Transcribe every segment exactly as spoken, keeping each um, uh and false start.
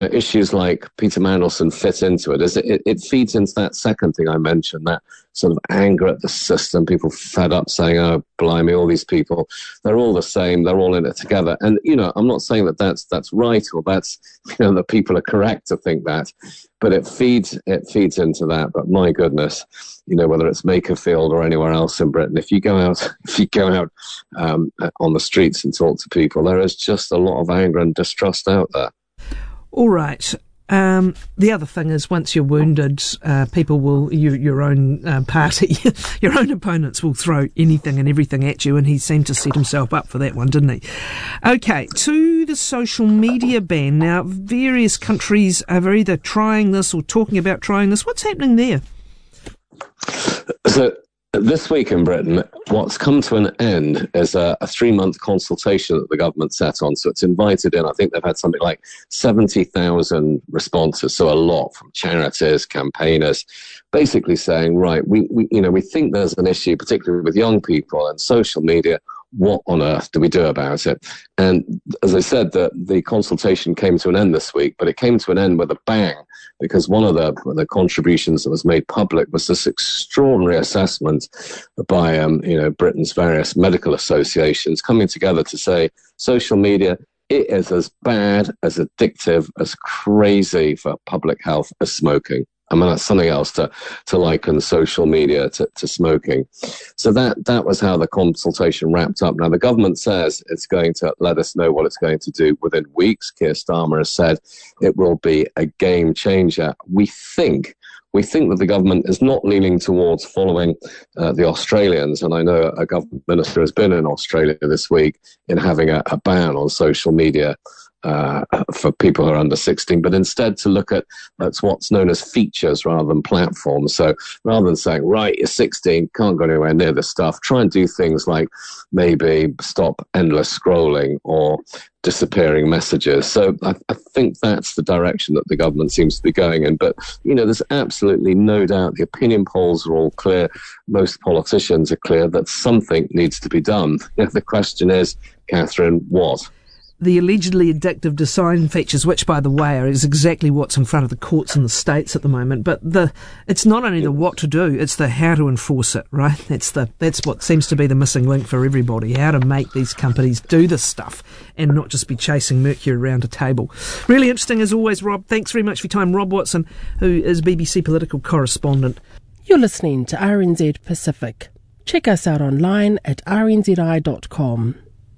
issues like Peter Mandelson fit into it. Is it, it, it feeds into that second thing I mentioned, that sort of anger at the system, people fed up saying, oh, blimey, all these people, they're all the same, they're all in it together. And, you know, I'm not saying that that's, that's right or that's, you know, that people are correct to think that, but it feeds, it feeds into that. But my goodness, you know, whether it's Makerfield or anywhere else in Britain, if you go out, if you go out um, on the streets and talk to people, there is just a lot of anger and distrust out there. All right. Um, the other thing is, once you're wounded, uh, people will, you, your own uh, party, your own opponents will throw anything and everything at you, and he seemed to set himself up for that one, didn't he? Okay, to the social media ban. Now, various countries are either trying this or talking about trying this. What's happening there? So, this week in Britain, what's come to an end is a, a three-month consultation that the government set on. So it's invited in, I think they've had something like seventy thousand responses, so a lot from charities, campaigners, basically saying, right, we, we, you know, we think there's an issue, particularly with young people and social media. What on earth do we do about it? And as I said, the, the consultation came to an end this week, but it came to an end with a bang, because one of the, the contributions that was made public was this extraordinary assessment by um, you know, Britain's various medical associations coming together to say social media, it is as bad, as addictive, as crazy for public health as smoking. I mean, that's something else to, to liken social media to, to smoking. So that, that was how the consultation wrapped up. Now, the government says it's going to let us know what it's going to do within weeks. Keir Starmer has said it will be a game changer. We think We think that the government is not leaning towards following uh, the Australians, and I know a government minister has been in Australia this week in having a, a ban on social media uh, for people who are under sixteen, but instead to look at that's what's known as features rather than platforms. So rather than saying, right, you're sixteen, can't go anywhere near this stuff, try and do things like maybe stop endless scrolling or disappearing messages. So I, I think that's the direction that the government seems to be going in. But, you know, there's absolutely no doubt the opinion polls are all clear. Most politicians are clear that something needs to be done. You know, the question is, Catherine, what? The allegedly addictive design features, which, by the way, is exactly what's in front of the courts in the States at the moment. But the it's not only the what to do, it's the how to enforce it, right? That's the that's what seems to be the missing link for everybody, how to make these companies do this stuff and not just be chasing mercury around a table. Really interesting as always, Rob. Thanks very much for your time. Rob Watson, who is B B C political correspondent. You're listening to R N Z Pacific. Check us out online at r n z i dot com.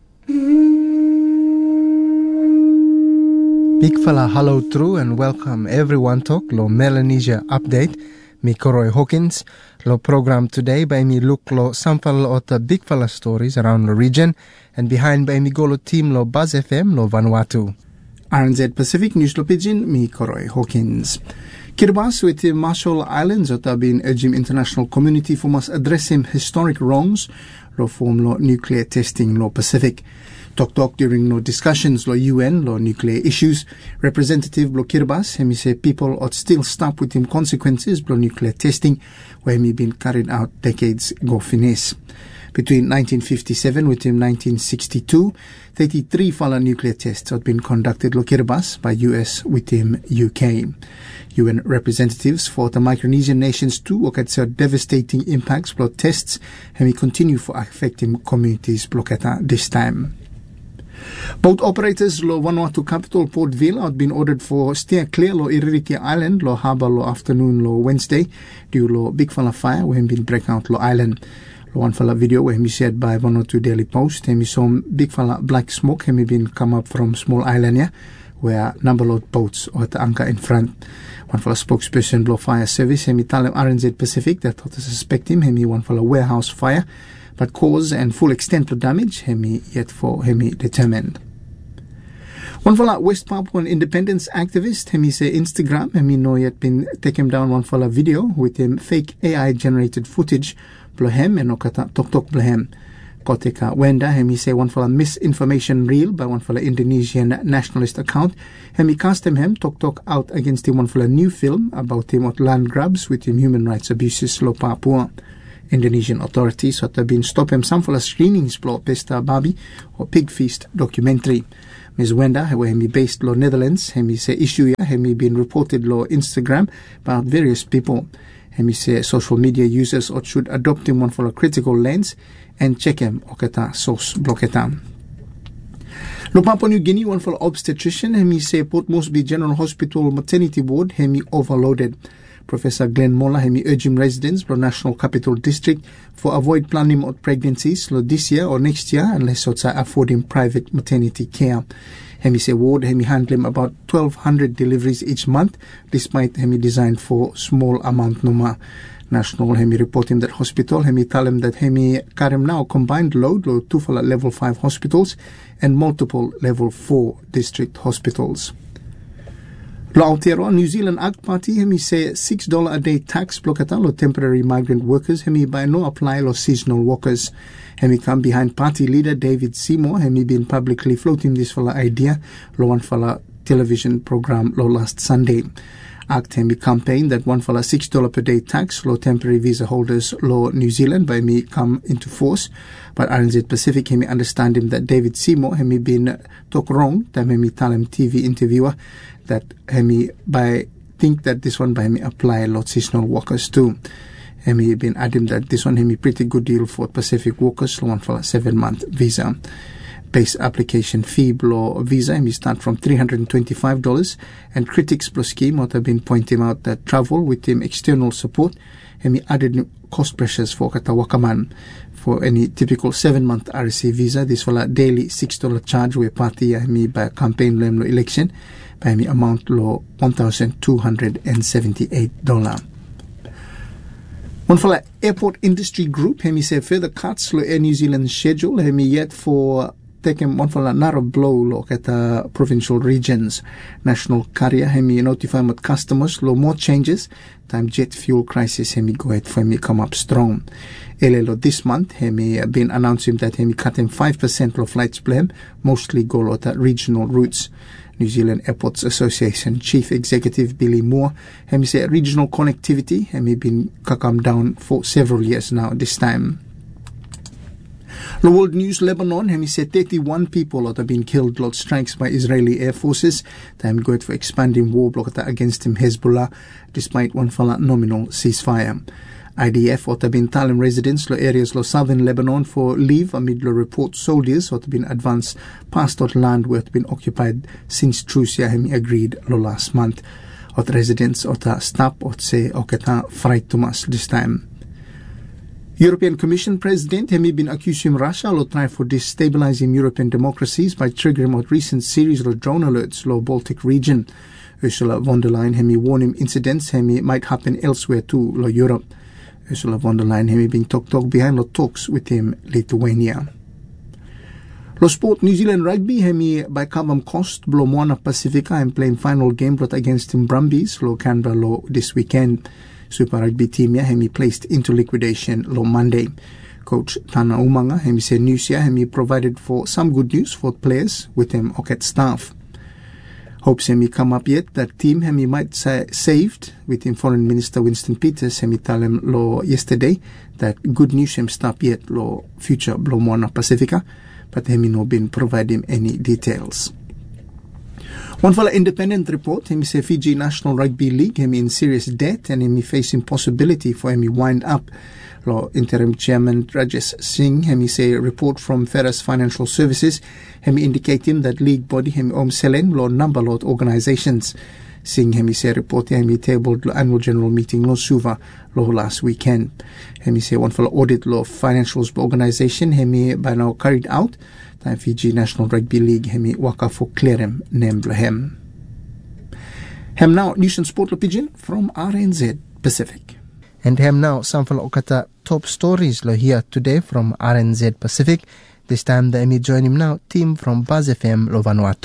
Big fella hello true and welcome everyone talk lo Melanesia update. Me Koroi Hawkins. Lo program today by me look lo sample of the big fella stories around the region and behind by me go lo team lo Buzz F M lo Vanuatu. R N Z Pacific News lo Pigeon, me Koroi Hawkins. Kiribati with the Marshall Islands that have been urging international community for must address him historic wrongs lo form lo nuclear testing lo Pacific. Talk talk during no discussions lo U N lo nuclear issues. Representative lo Kiribati hemi say people ought still stop with him consequences lo nuclear testing where hemi been carried out decades go finesse. Between nineteen fifty-seven with him nineteen sixty-two, thirty-three fala nuclear tests had been conducted lo Kiribati by U S with him U K. U N representatives for the Micronesian nations too look at devastating impacts lo tests hemi continue for affecting communities lo at this time. Boat operators lo Vanuatu capital Port Vila had been ordered for steer clear lo Iririki Island lo harbour lo afternoon lo Wednesday due lo big fella fire where been break out lo island. Lo one fella video where he said by Vanuatu Daily Post hemi saw big fella black smoke hemi been come up from small island yeah, where number of boats or at the anchor in front. One fella spokesperson lo fire service hemi tell him R N Z Pacific that thought to suspect him hemi one fella warehouse fire. But cause and full extent of damage, hemi yet for hemi determined. One fella West Papuan independence activist, hemi say Instagram, hemi no yet been take him down one fella video with him fake A I generated footage, blohem and okata tok tok blohem. Koteka Wenda, hemi say one fella misinformation reel by one fella Indonesian nationalist account, hemi cast him hem tok tok out against him one fella new film about him at land grabs with him human rights abuses lo Papua. Indonesian authorities have been stopping some for screenings for Pesta Babi or Pig Feast documentary. Miz Wenda, where he based lo Netherlands, he say issue he been reported lo Instagram about various people. He say social media users or should adopt him one for a critical lens and check him okata source blocketa. Lo Papua New Guinea one for obstetrician, he say Port Moresby General Hospital maternity ward, he overloaded. Professor Glenn Mola, he urged him residents from National Capital District for avoid planning out pregnancies lo this year or next year unless it's affording private maternity care. Hemi say ward hemi handle him about twelve hundred deliveries each month, despite hemi designed for small amount numa. National hemi report him that hospital hemi tell him that hemi carry now combined load lo two for level five hospitals and multiple level four district hospitals. Lo Aotearoa New Zealand Ag Party hemi say six dollar a day tax blokata lo temporary migrant workers hemi by no apply lo seasonal workers. Hemi come behind party leader David Seymour, hemi been publicly floating this fella idea lo one fella television program lo last Sunday. Act hemi campaign that one fella six dollar per day tax lo temporary visa holders lo New Zealand by me come into force. But R N Z Pacific hemi understand him that David Seymour hemi been talk wrong, that hemi tell him T V interviewer that hemi by think that this one by me apply lo seasonal workers too. Hemi been adding that this one hemi pretty good deal for Pacific workers, one for a seven month visa. Base application fee below visa hemi start from three hundred twenty-five dollars, and critics plus scheme have been pointing out that travel with him external support hemi added cost pressures for Katawakaman. For any typical seven month R C visa, this will a daily six dollar charge where party hemi by campaign lemlo election by hemi amount lo one thousand two hundred seventy-eight dollars. One for the airport industry group, hemi say further cuts lo Air New Zealand schedule, hemi yet for taking one for the narrow blow lo at the provincial regions. National carrier hemi notify with customers lo more changes, time jet fuel crisis hemi go ahead for hemi come up strong. Elelo this month hemi been announcing that hemi cutting five percent lo flights blame, mostly go lo at regional routes. New Zealand Airports Association Chief Executive Billy Moore, he said regional connectivity he been come down for several years now this time. The World News Lebanon, he said thirty-one people have been killed lot strikes by Israeli air forces. Time good for expanding war block against him Hezbollah, despite one fella nominal ceasefire. I D F have been telling residents lo areas lo southern Lebanon for leave amid lo report soldiers have been advanced past that land where have been occupied since truce hemi agreed lo last month. Ot residents ota stop ot say oketa fright Thomas this time. European Commission President hemi been accusing Russia lo try for destabilizing European democracies by triggering out recent series of drone alerts lo Baltic region. Ursula von der Leyen hemi warn him incidents hemi might happen elsewhere too lo Europe. Ursula von der Leyen hemi being talk talk behind lo talks with him Lithuania. Lo sport New Zealand rugby hemi by Kabam Coast blo Moana Pacifica and playing final game brought against him Brumbies lo Canberra lo this weekend. Super Rugby team ya hemi placed into liquidation lo Monday. Coach Tana Umanga hemi said news ya hemi provided for some good news for players with him Oket staff. Hopes hemi come up yet that team hemi might say saved with him Foreign Minister Winston Peters hemi tell him lo yesterday that good news him stop yet lo future blo Moana Pacifica, but hemi no been provide him any details. One for the independent report, hemi say Fiji National Rugby League hemi in serious debt and hemi facing possibility for hemi wind up. Lo interim chairman Rajesh Singh hemi say report from Ferris Financial Services hemi indicating that league body hemi om selling lo number lot organizations. Singh hemi say report hemi tabled lo annual general meeting lo Suva lo last weekend. Hemi say one for the audit lo financials organization hemi by now carried out. Time Fiji National Rugby League hemi waka for clearem name blahem. Hem now news and sport lo pigeon from R N Z Pacific. And hem now some for okata top stories lo here today from R N Z Pacific. This time the Emi join him now team from Buzz F M lo Vanuatu.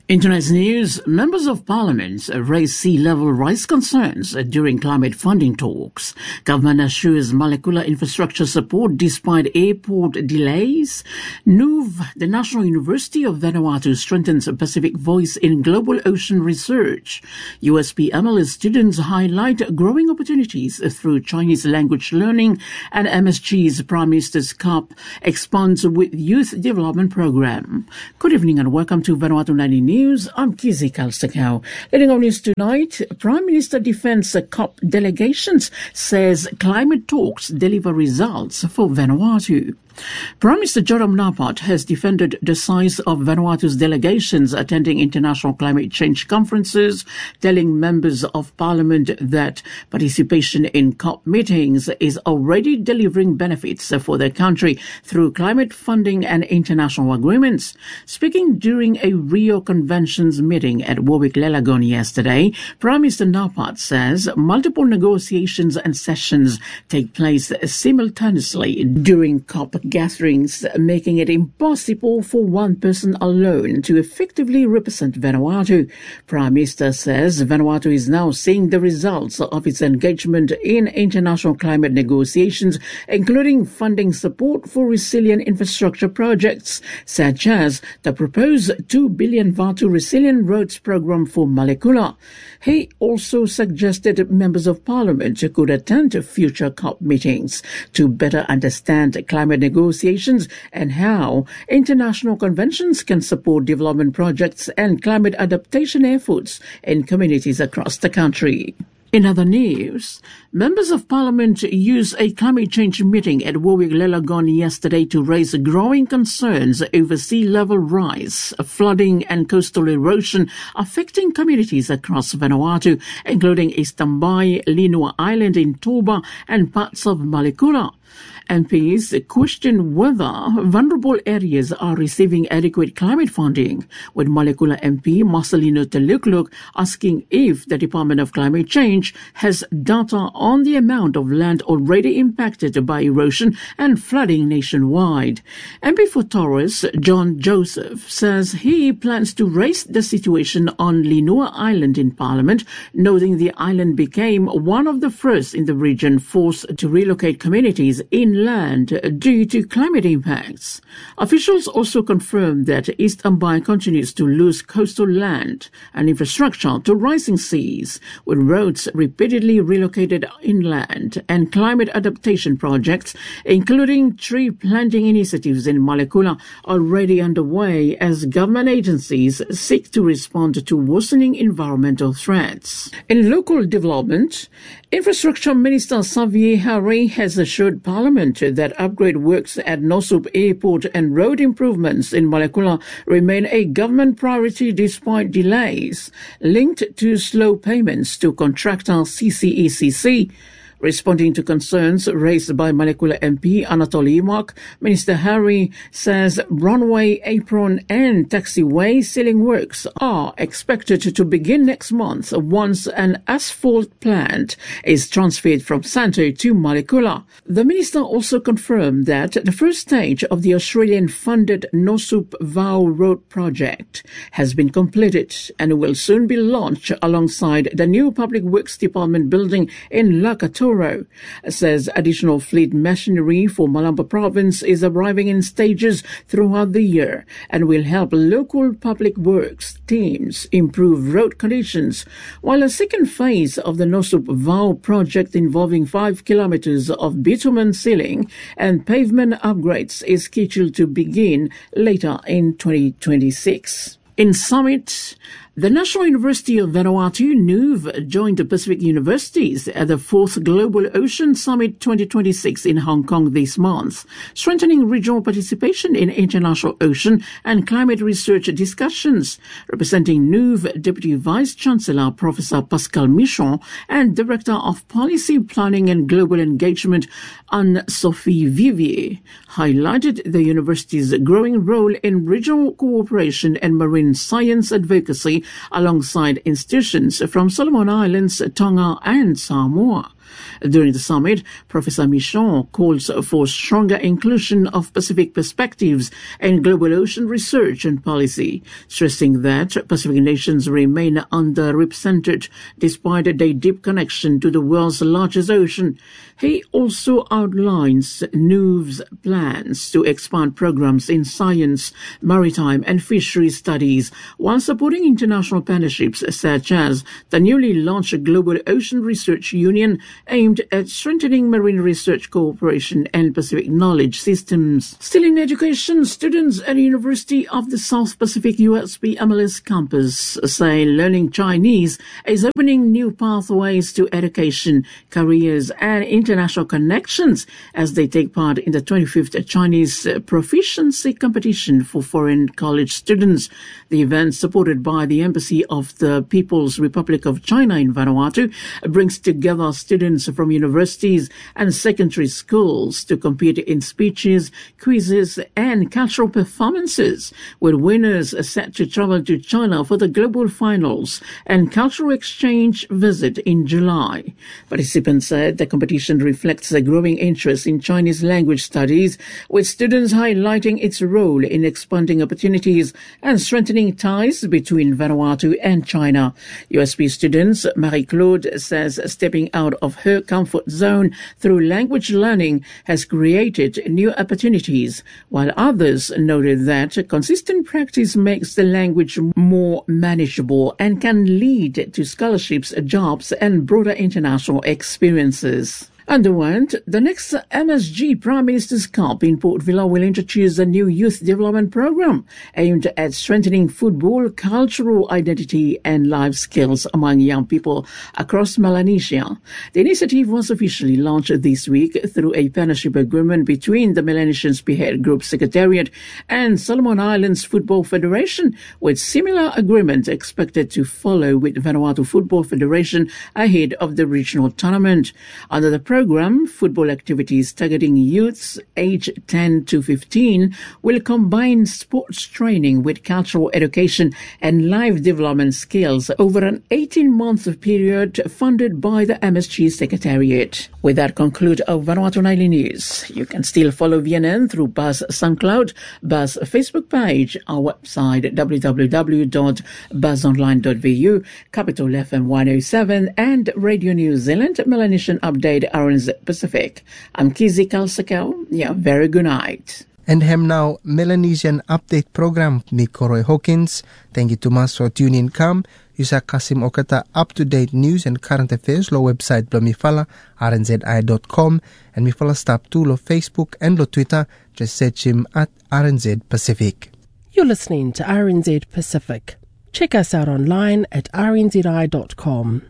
In tonight's news, members of parliament raised sea level rise concerns during climate funding talks. Government assures molecular infrastructure support despite airport delays. N U V, the National University of Vanuatu, strengthens a Pacific voice in global ocean research. U S P M L S students highlight growing opportunities through Chinese language learning, and M S G's Prime Minister's Cup expands with youth development program. Good evening and welcome to Vanuatu ninety News. I'm Kizzy Kalstakau. Leading on news tonight, Prime Minister defends COP delegations, says climate talks deliver results for Vanuatu. Prime Minister Joram Napat has defended the size of Vanuatu's delegations attending international climate change conferences, telling members of parliament that participation in COP meetings is already delivering benefits for their country through climate funding and international agreements. Speaking during a Rio Conventions meeting at Warwick-Lelagon yesterday, Prime Minister Napat says multiple negotiations and sessions take place simultaneously during COP gatherings, making it impossible for one person alone to effectively represent Vanuatu. Prime Minister says Vanuatu is now seeing the results of its engagement in international climate negotiations, including funding support for resilient infrastructure projects, such as the proposed two billion Vatu Resilient Roads program for Malekula. He also suggested members of parliament could attend future COP meetings to better understand climate negotiations and how international conventions can support development projects and climate adaptation efforts in communities across the country. In other news, members of parliament used a climate change meeting at Warwick-Lelagon yesterday to raise growing concerns over sea level rise, flooding and coastal erosion affecting communities across Vanuatu, including East Tambai, Linua Island in Toba and parts of Malekula. M Ps question whether vulnerable areas are receiving adequate climate funding, with Malekula M P Marcelino Telukluk asking if the Department of Climate Change has data on the amount of land already impacted by erosion and flooding nationwide. M P for Torres, John Joseph, says he plans to raise the situation on Linua Island in Parliament, noting the island became one of the first in the region forced to relocate communities inland due to climate impacts. Officials also confirmed that East Tambai continues to lose coastal land and infrastructure to rising seas, with roads repeatedly relocated inland and climate adaptation projects, including tree planting initiatives in Malekula, already underway as government agencies seek to respond to worsening environmental threats. In local development, Infrastructure Minister Xavier Harry has assured Parliament that upgrade works at Nosub Airport and road improvements in Malekula remain a government priority despite delays linked to slow payments to contractor C C E C C. Responding to concerns raised by Malekula M P Anatoly Imak, Minister Harry says runway, apron and taxiway ceiling works are expected to begin next month once an asphalt plant is transferred from Santo to Malekula. The minister also confirmed that the first stage of the Australian-funded Nosub Vau Road project has been completed and will soon be launched alongside the new Public Works Department building in Lakatoro. Says additional fleet machinery for Malamba province is arriving in stages throughout the year and will help local public works teams improve road conditions, while a second phase of the Nosub Vau project involving five kilometers of bitumen sealing and pavement upgrades is scheduled to begin later in twenty twenty-six. In Summit, the National University of Vanuatu, N U V, joined the Pacific Universities at the fourth Global Ocean Summit twenty twenty-six in Hong Kong this month, strengthening regional participation in international ocean and climate research discussions. Representing N U V, Deputy Vice-Chancellor Professor Pascal Michon and Director of Policy Planning and Global Engagement, Anne-Sophie Vivier, highlighted the university's growing role in regional cooperation and marine science advocacy alongside institutions from Solomon Islands, Tonga and Samoa. During the summit, Professor Michon calls for stronger inclusion of Pacific perspectives in global ocean research and policy, stressing that Pacific nations remain underrepresented despite their deep connection to the world's largest ocean. He also outlines N U V's plans to expand programs in science, maritime and fisheries studies, while supporting international partnerships such as the newly launched Global Ocean Research Union aimed at strengthening marine research cooperation and Pacific knowledge systems. Still in education, students at the University of the South Pacific U S P M L S campus say learning Chinese is opening new pathways to education, careers and international connections as they take part in the twenty-fifth Chinese Proficiency Competition for foreign college students. The event, supported by the Embassy of the People's Republic of China in Vanuatu, brings together students from universities and secondary schools to compete in speeches, quizzes and cultural performances, with winners set to travel to China for the global finals and cultural exchange visit in July. Participants said the competition reflects a growing interest in Chinese language studies, with students highlighting its role in expanding opportunities and strengthening ties between Vanuatu and China. U S P students Marie-Claude says stepping out of her comfort zone through language learning has created new opportunities, while others noted that consistent practice makes the language more manageable and can lead to scholarships, jobs and broader international experiences. Underwent, the next M S G Prime Minister's Cup in Port Vila will introduce a new youth development program aimed at strengthening football, cultural identity and life skills among young people across Melanesia. The initiative was officially launched this week through a partnership agreement between the Melanesian Spearhead Group Secretariat and Solomon Islands Football Federation, with similar agreements expected to follow with Vanuatu Football Federation ahead of the regional tournament. Under the program, Program, football activities targeting youths aged ten to fifteen will combine sports training with cultural education and life development skills over an eighteen-month period funded by the M S G Secretariat. With that, conclude our Vanuatu Nightly News. You can still follow V N N through Buzz SoundCloud, Buzz Facebook page, our website w w w dot buzz online dot v u, Capital F M one oh seven and Radio New Zealand Melanesian Update R N Z Pacific. I'm Kizzy Kalsakau. Yeah, very good night. And hem now Melanesian Update Program mi Koroi Hawkins. Thank you to mas for tuning kam. Yusa Kasim Okata up-to-date news and current affairs lo website lo mi fala r n z i dot com and mi fala stop to lo Facebook and lo Twitter. Just search him at R N Z Pacific. You're listening to R N Z Pacific. Check us out online at r n z i dot com.